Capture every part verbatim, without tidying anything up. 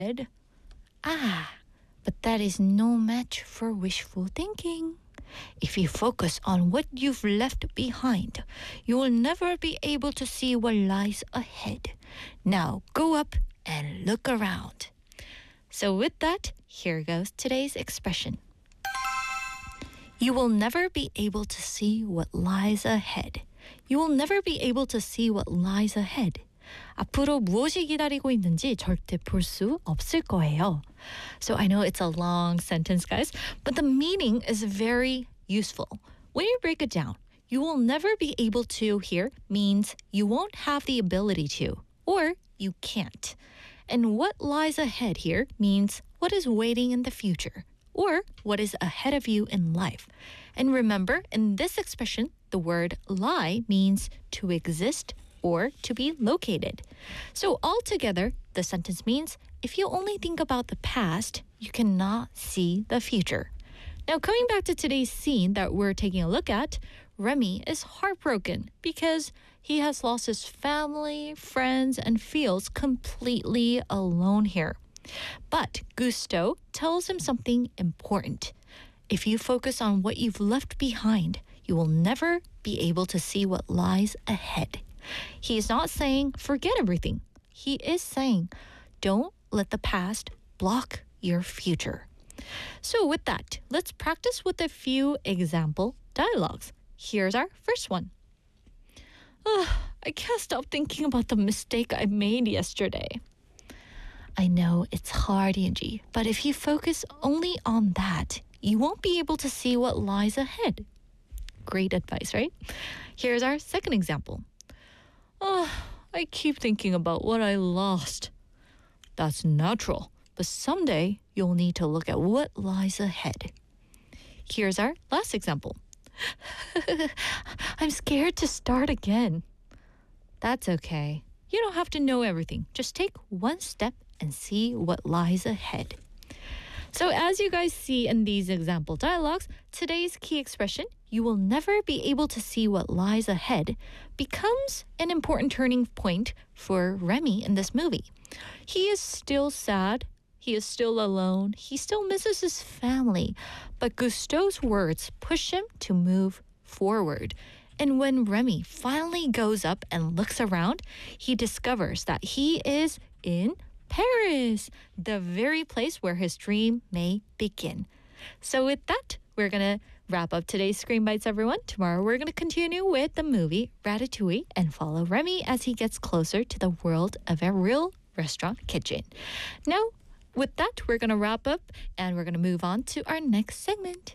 Ah, but that is no match for wishful thinking. If you focus on what you've left behind, you will never be able to see what lies ahead. Now go up and look around. So with that, here goes today's expression. You will never be able to see what lies ahead. You will never be able to see what lies ahead. 앞으로 무엇이 기다리고 있는지 절대 볼 수 없을 거예요. So I know it's a long sentence, guys, but the meaning is very useful. When you break it down, you will never be able to here means you won't have the ability to, or you can't. And what lies ahead here means what is waiting in the future, or what is ahead of you in life. And remember, in this expression, the word lie means to exist or to be located. So altogether, the sentence means if you only think about the past, you cannot see the future. Now, coming back to today's scene that we're taking a look at, Remy is heartbroken because he has lost his family, friends, and feels completely alone here. But Gusto tells him something important. If you focus on what you've left behind, you will never be able to see what lies ahead. He is not saying forget everything. He is saying don't let the past block your future. So with that, let's practice with a few example dialogues. Here's our first one. Oh, I can't stop thinking about the mistake I made yesterday. I know it's hard, Angie, but if you focus only on that, you won't be able to see what lies ahead. Great advice, right? Here's our second example. Oh, I keep thinking about what I lost. That's natural, but someday you'll need to look at what lies ahead. Here's our last example. I'm scared to start again. That's okay. You don't have to know everything. Just take one step and see what lies ahead. So as you guys see in these example dialogues, today's key expression, you will never be able to see what lies ahead, becomes an important turning point for Remy in this movie. He is still sad. He is still alone. He still misses his family. But Gusto's words push him to move forward. And when Remy finally goes up and looks around, he discovers that he is in Paris, the very place where his dream may begin. So with that, we're going to wrap up today's Screen Bites, everyone. Tomorrow, we're going to continue with the movie Ratatouille and follow Remy as he gets closer to the world of a real restaurant kitchen. Now, with that, we're going to wrap up and we're going to move on to our next segment.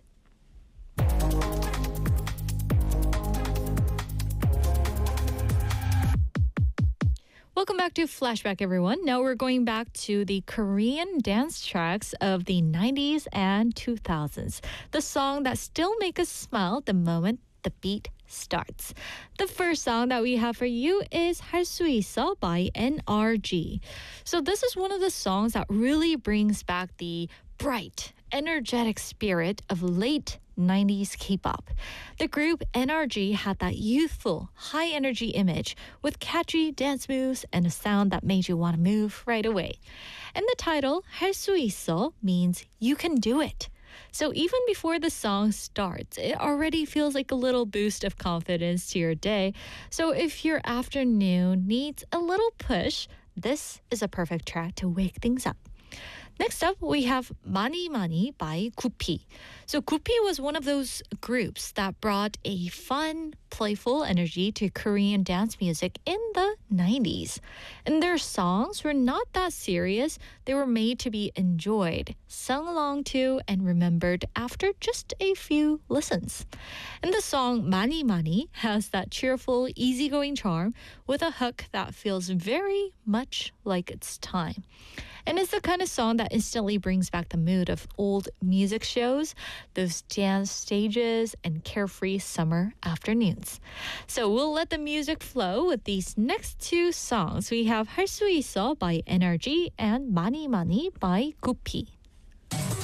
Welcome back to Flashback, everyone. Now we're going back to the Korean dance tracks of the nineties and two thousands. The song that still make us smile the moment the beat starts. The first song that we have for you is 할 수 있어 by N R G. So this is one of the songs that really brings back the bright, energetic spirit of late nineties K-pop. The group N R G had that youthful, high-energy image with catchy dance moves and a sound that made you want to move right away. And the title, 할 수 있어, means you can do it. So even before the song starts, it already feels like a little boost of confidence to your day. So if your afternoon needs a little push, this is a perfect track to wake things up. Next up, we have Mani Mani by Gupi. So Gupi was one of those groups that brought a fun, playful energy to Korean dance music in the nineties. And their songs were not that serious. They were made to be enjoyed, sung along to, and remembered after just a few listens. And the song Mani Mani has that cheerful, easygoing charm with a hook that feels very much like its time. And it's the kind of song that instantly brings back the mood of old music shows, those dance stages, and carefree summer afternoons. So we'll let the music flow with these next two songs. We have 할 수 있어 by N R G and Mani Mani by Gupi.